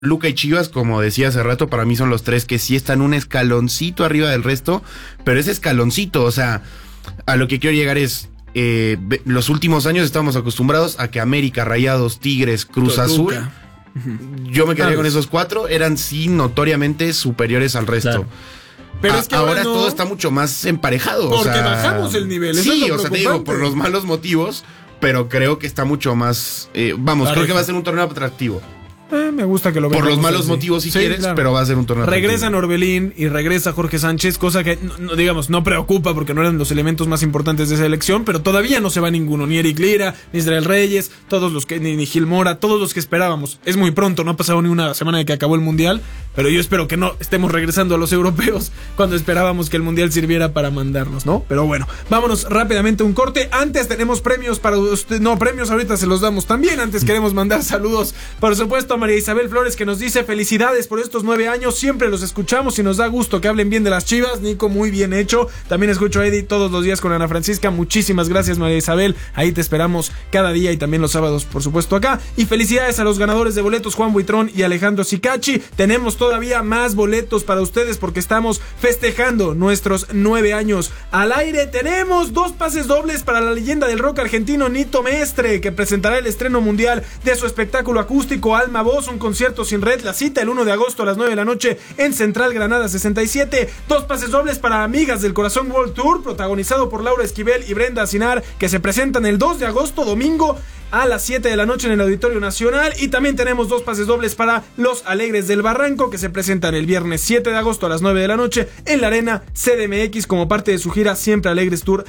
Luca y Chivas, como decía hace rato, para mí son los tres que sí están un escaloncito arriba del resto, pero ese escaloncito, o sea, a lo que quiero llegar es, los últimos años estamos acostumbrados a que América, Rayados, Tigres, Cruz Azul, yo me quedaría con esos cuatro, eran sí notoriamente superiores al resto. Claro. Pero es que ahora todo está mucho más emparejado. Porque bajamos el nivel. Sí, o sea, te digo, por los malos motivos, pero creo que está mucho más, creo que va a ser un torneo atractivo. Me gusta que lo veamos. Por los malos motivos, si quieres, claro. Pero va a ser un torneo. Regresa Orbelín y regresa Jorge Sánchez, cosa que, no preocupa porque no eran los elementos más importantes de esa elección, pero todavía no se va ninguno, ni Eric Lira, ni Israel Reyes, todos los que, ni Gil Mora, todos los que esperábamos. Es muy pronto, no ha pasado ni una semana de que acabó el Mundial, pero yo espero que no estemos regresando a los europeos cuando esperábamos que el Mundial sirviera para mandarnos, ¿no? Pero bueno, vámonos rápidamente a un corte. Antes tenemos premios para usted, premios ahorita se los damos también. Antes queremos mandar saludos, por supuesto, a María Isabel Flores, que nos dice: felicidades por estos 9 años, siempre los escuchamos y nos da gusto que hablen bien de las Chivas. Nico, muy bien hecho. También escucho a Eddie todos los días con Ana Francisca. Muchísimas gracias, María Isabel, ahí te esperamos cada día y también los sábados, por supuesto, acá. Y felicidades a los ganadores de boletos, Juan Buitrón y Alejandro Sicachi. Tenemos todavía más boletos para ustedes porque estamos festejando nuestros 9 años al aire. Tenemos 2 pases dobles para la leyenda del rock argentino Nito Mestre, que presentará el estreno mundial de su espectáculo acústico Alma Voz, un concierto sin red. La cita el 1 de agosto a las 9 de la noche en Central Granada 67. 2 pases dobles para Amigas del Corazón World Tour, protagonizado por Laura Esquivel y Brenda Asinar, que se presentan el 2 de agosto, domingo, a las 7 de la noche en el Auditorio Nacional. Y también tenemos 2 pases dobles para Los Alegres del Barranco, que se presentan el viernes 7 de agosto a las 9 de la noche en la Arena CDMX como parte de su gira Siempre Alegres Tour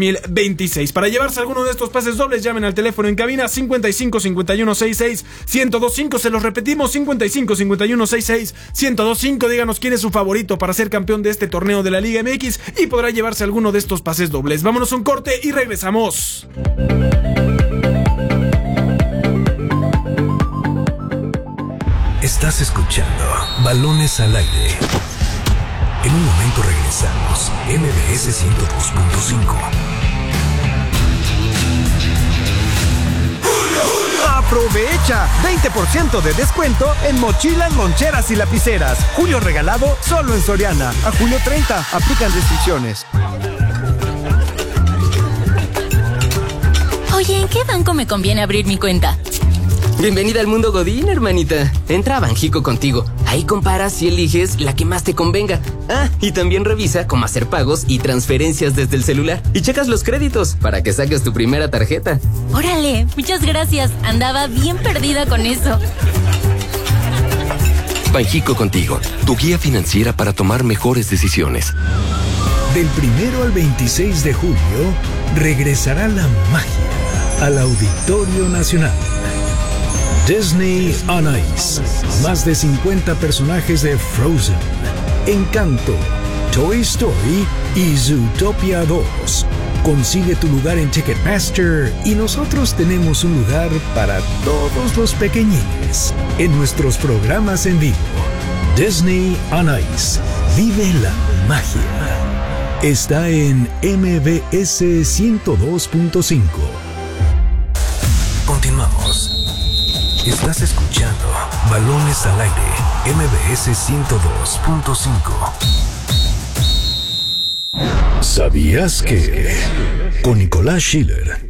2026. Para llevarse alguno de estos pases dobles, llamen al teléfono en cabina 55 51 66 1025. Se los repetimos, 55 51 66 1025. Díganos quién es su favorito para ser campeón de este torneo de la Liga MX y podrá llevarse alguno de estos pases dobles. Vámonos a un corte y regresamos. Estás escuchando Balones al Aire. En un momento regresamos. MBS 102.5. Aprovecha 20% de descuento en mochilas, loncheras y lapiceras. Julio regalado solo en Soriana. A julio 30. Aplican restricciones. Oye, ¿en qué banco me conviene abrir mi cuenta? Bienvenida al mundo Godín, hermanita. Entra a Banjico Contigo. Ahí comparas y eliges la que más te convenga. Y también revisa cómo hacer pagos y transferencias desde el celular. Y checas los créditos para que saques tu primera tarjeta. Órale, muchas gracias. Andaba bien perdida con eso. Banjico Contigo, tu guía financiera para tomar mejores decisiones. Del 1 al 26 de julio, regresará la magia al Auditorio Nacional. Disney on Ice. Más de 50 personajes de Frozen, Encanto, Toy Story y Zootopia 2. Consigue tu lugar en Ticketmaster y nosotros tenemos un lugar para todos los pequeñines en nuestros programas en vivo. Disney on Ice. Vive la magia. Está en MBS 102.5. Continuamos. Estás escuchando Balones al Aire, MBS 102.5. ¿Sabías que? Con Nicolás Schiller